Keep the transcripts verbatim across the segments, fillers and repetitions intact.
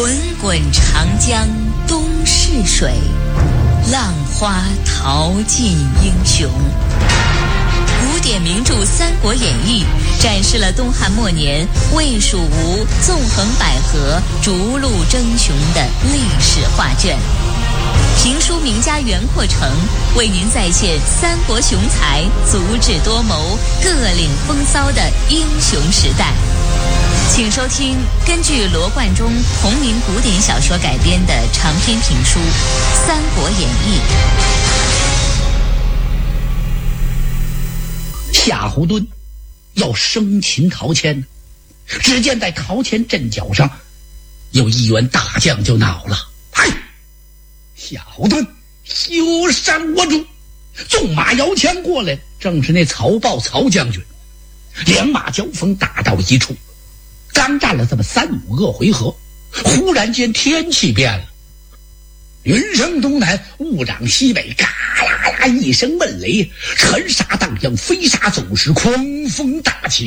滚滚长江东逝水，浪花淘尽英雄。古典名著《三国演义》展示了东汉末年魏蜀吴纵横捭阖、逐鹿争雄的历史画卷。评书名家袁阔成为您再现三国雄才足智多谋、各领风骚的英雄时代。请收听根据罗贯中同名古典小说改编的长篇评书《三国演义》。 夏侯惇要生擒陶谦，只见在陶谦阵脚上有一员大将就恼了：嗨，夏侯惇休山我主！纵马摇枪过来，正是那曹豹曹将军。两马交锋，打到一处，刚战了这么三五个回合，忽然间天气变了，云生东南，雾长西北，嘎啦啦一声闷雷，尘沙荡漾，飞沙走石，狂风大起。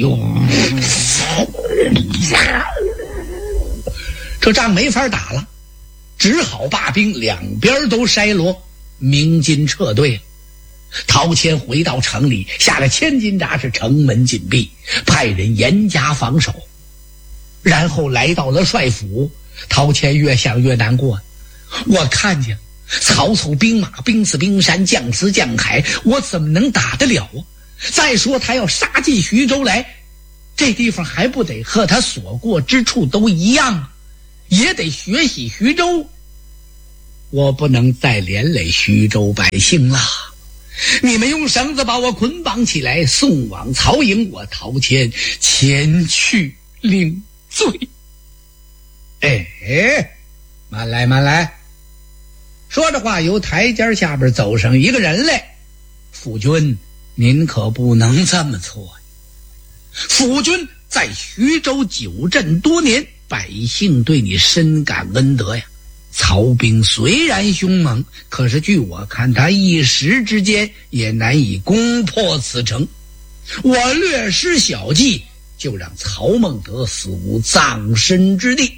这仗没法打了，只好罢兵，两边都筛罗，鸣金撤退。陶谦回到城里，下了千斤闸，是城门紧闭，派人严加防守。然后来到了帅府，陶谦越想越难过，我看见曹操兵马兵似冰山，将似将海，我怎么能打得了啊？再说他要杀进徐州来，这地方还不得和他所过之处都一样，也得学习徐州。我不能再连累徐州百姓了，你们用绳子把我捆绑起来，送往曹营，我陶谦前去领罪。哎，慢来慢来。说着话，由台阶下边走上一个人来。夫君，您可不能这么做。夫君在徐州久镇多年，百姓对你深感恩德呀。曹兵虽然凶猛，可是据我看，他一时之间也难以攻破此城。我略施小计，就让曹孟德死无葬身之地。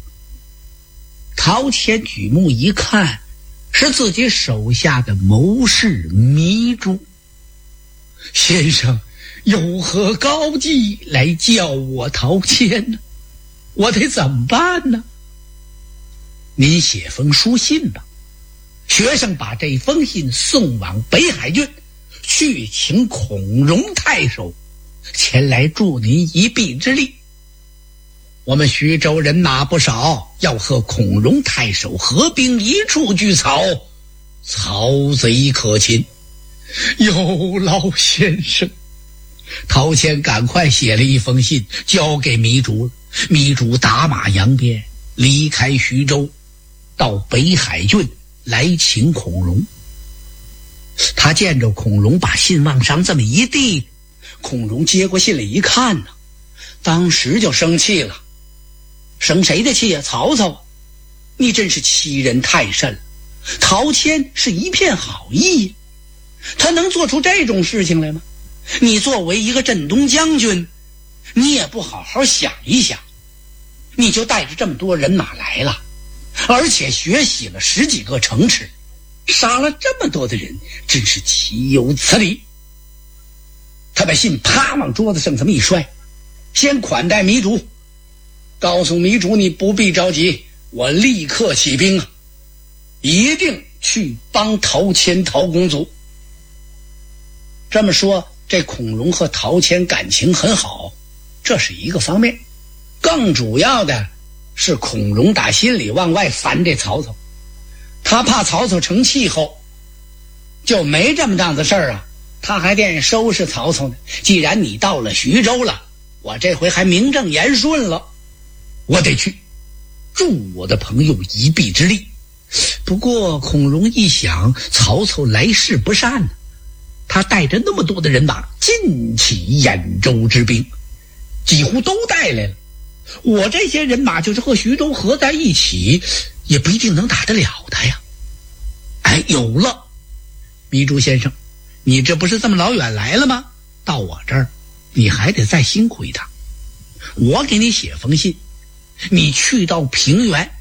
陶谦举目一看，是自己手下的谋士糜竺。先生有何高计来教我陶谦呢？我得怎么办呢？您写封书信吧，学生把这封信送往北海郡，去请孔融太守前来助您一臂之力。我们徐州人马不少，要和孔融太守合兵一处拒曹，曹贼可擒。有劳先生。陶谦赶快写了一封信交给糜竺，糜竺打马扬鞭离开徐州，到北海郡来请孔融。他见着孔融把信往上这么一递，孔融接过信来一看呢，当时就生气了。生谁的气啊？曹操，你真是欺人太甚了。陶谦是一片好意，他能做出这种事情来吗？你作为一个镇东将军，你也不好好想一想，你就带着这么多人马来了，而且学习了十几个城池，杀了这么多的人，真是岂有此理。他把信啪往桌子上这么一摔，先款待糜竺，告诉糜竺你不必着急，我立刻起兵啊，一定去帮陶谦陶公祖。这么说，这孔融和陶谦感情很好，这是一个方面。更主要的是孔融打心里往外烦这曹操，他怕曹操成气候，就没这么档子事儿啊，他还惦收拾曹操呢。既然你到了徐州了，我这回还名正言顺了，我得去助我的朋友一臂之力。不过孔融一想，曹操来势不善呢，他带着那么多的人马尽起兖州之兵，几乎都带来了。我这些人马就是和徐州合在一起，也不一定能打得了他呀。哎，有了，糜竺先生，你这不是这么老远来了吗？到我这儿，你还得再辛苦一趟。我给你写封信，你去到平原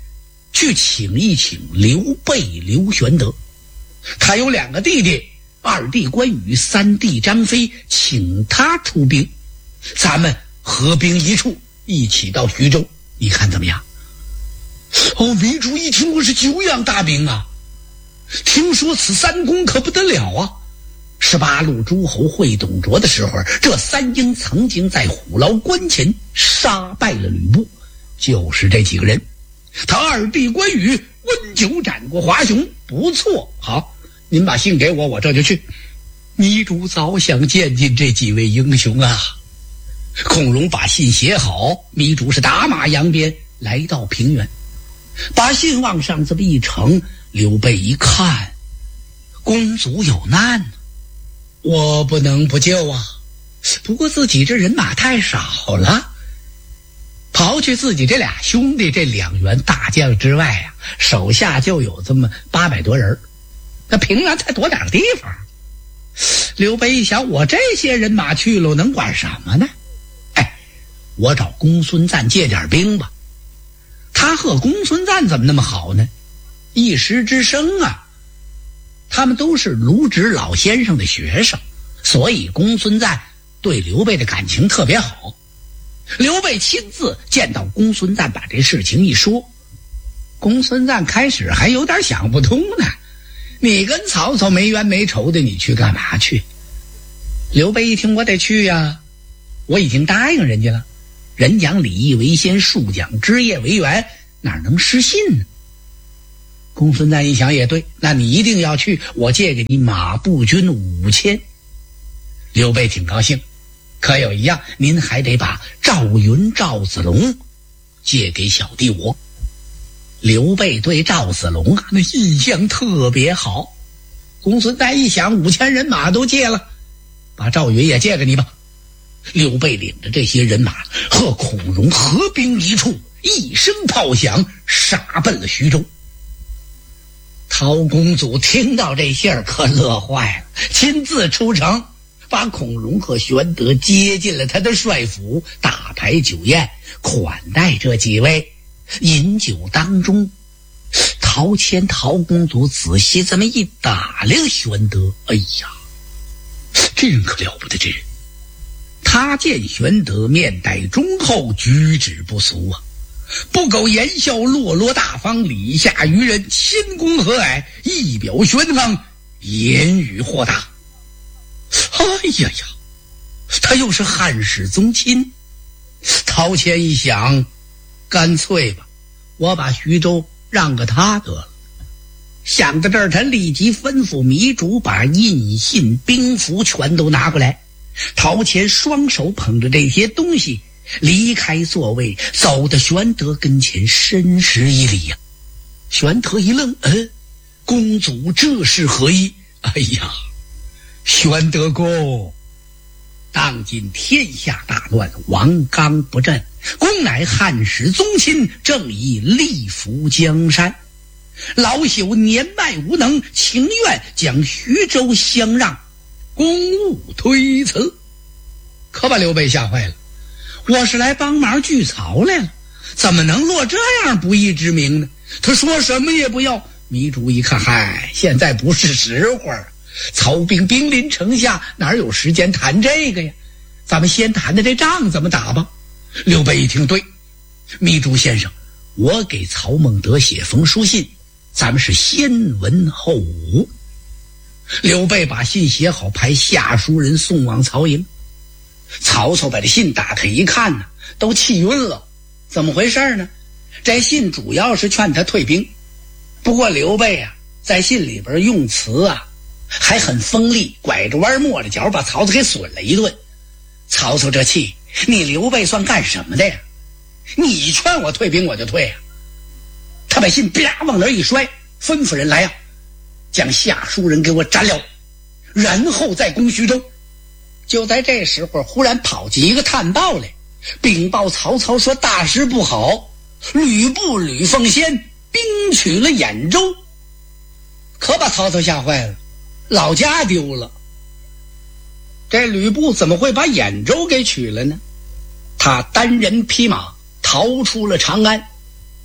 去请一请刘备刘玄德。他有两个弟弟，二弟关羽，三弟张飞，请他出兵，咱们合兵一处，一起到徐州，你看怎么样？哦，糜竺一听，我是久仰大名啊，听说此三公可不得了啊。十八路诸侯会董卓的时候，这三英曾经在虎牢关前杀败了吕布，就是这几个人。他二弟关羽温酒斩过华雄，不错。好，您把信给我，我这就去。糜竺早想见见这几位英雄啊。孔融把信写好，糜竺是打马扬鞭来到平原，把信往上这么一呈。刘备一看，公主有难，我不能不救啊。不过自己这人马太少了，刨去自己这俩兄弟这两员大将之外啊，手下就有这么八百多人，那平原才多点地方。刘备一想，我这些人马去了能管什么呢？哎，我找公孙瓒借点兵吧。他和公孙瓒怎么那么好呢？一时之生啊，他们都是卢植老先生的学生，所以公孙瓒对刘备的感情特别好。刘备亲自见到公孙瓒，把这事情一说，公孙瓒开始还有点想不通呢。你跟曹操没冤没仇的，你去干嘛去？刘备一听，我得去呀，我已经答应人家了。人讲礼义为先，树讲枝叶为源，哪能失信呢？公孙瓒一想也对，那你一定要去，我借给你马步军五千。刘备挺高兴，可有一样，您还得把赵云赵子龙借给小弟我。刘备对赵子龙啊，那印象特别好。公孙瓒一想，五千人马都借了，把赵云也借给你吧。刘备领着这些人马和孔融合兵一处，一声炮响，杀奔了徐州。陶公祖听到这信儿可乐坏了，亲自出城，把孔融和玄德接进了他的帅府，大排酒宴款待这几位。饮酒当中，陶谦陶公祖仔细这么一打量玄德，哎呀，这人可了不得，这人。他见玄德面带忠厚，举止不俗啊，不苟言笑，落落大方，礼下于人，谦恭和蔼，仪表轩昂，言语豁达。哎呀呀，他又是汉室宗亲。陶谦一想，干脆吧，我把徐州让给他得了。想到这儿，他立即吩咐糜竺把印信兵符全都拿过来。陶谦双手捧着这些东西，离开座位，走到玄德跟前，深施一礼呀、啊。玄德一愣，嗯，公祖这是何意？哎呀，玄德公，当今天下大乱，王纲不振，公乃汉室宗亲，正义力服江山。老朽年迈无能，情愿将徐州相让，公务推辞。可把刘备吓坏了，我是来帮忙聚曹来了，怎么能落这样不义之名呢？他说什么也不要。糜竺一看，嗨，现在不是时候，曹兵兵临城下，哪有时间谈这个呀？咱们先谈的这仗怎么打吧。刘备一听，对，糜竺先生，我给曹孟德写封书信，咱们是先文后武。刘备把信写好，派下书人送往曹营。曹操把这信打开一看呢，都气晕了。怎么回事呢？这信主要是劝他退兵，不过刘备啊，在信里边用词啊还很锋利，拐着弯抹着角把曹操给损了一顿。曹操这气，你刘备算干什么的呀？你劝我退兵我就退啊。他把信啪往那一摔，吩咐人来呀、啊，将下书人给我斩了，然后再攻徐州。就在这时候，忽然跑进一个探报来，禀报曹操说大事不好，吕布吕奉先兵取了兖州。可把曹操吓坏了，老家丢了，这吕布怎么会把兖州给取了呢？他单人匹马逃出了长安。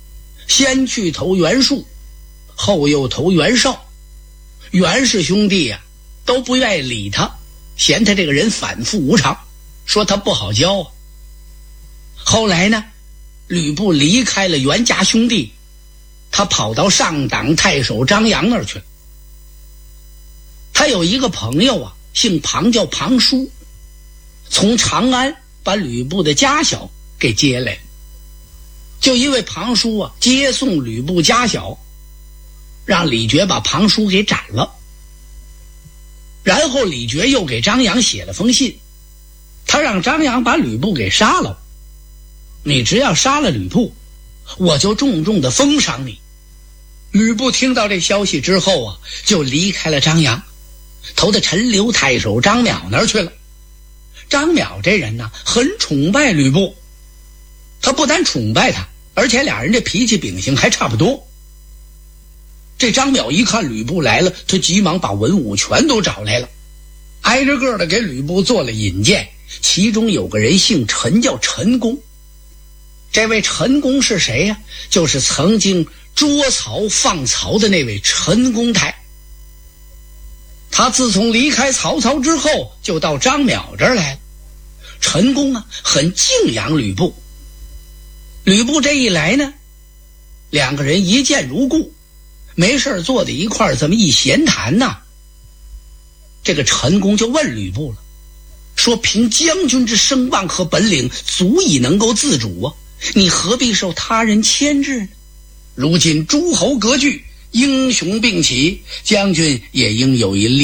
先去投袁术，后又投袁绍。袁氏兄弟啊都不愿意理他，嫌他这个人反复无常，说他不好教啊。后来呢，吕布离开了袁家兄弟，他跑到上党太守张扬那儿去了。他有一个朋友啊，姓庞，叫庞叔，从长安把吕布的家小给接来了。就因为庞叔啊接送吕布家小，让李傕把庞叔给斩了。然后李傕又给张扬写了封信，他让张扬把吕布给杀了，你只要杀了吕布，我就重重的封赏你。吕布听到这消息之后啊，就离开了张扬，投到陈留太守张邈那儿去了。张邈这人呢，很崇拜吕布，他不但崇拜他，而且俩人这脾气秉性还差不多。这张邈一看吕布来了，他急忙把文武全都找来了，挨着个的给吕布做了引荐。其中有个人姓陈，叫陈宫。这位陈宫是谁呀？就是曾经捉曹放曹的那位陈公台。他自从离开曹操之后，就到张邈这儿来了。陈宫啊，很敬仰吕布。吕布这一来呢，两个人一见如故，没事坐在一块儿，这么一闲谈呐。这个陈宫就问吕布了，说凭将军之声望和本领，足以能够自主啊，你何必受他人牵制呢？如今诸侯割据，英雄并起，将军也应有一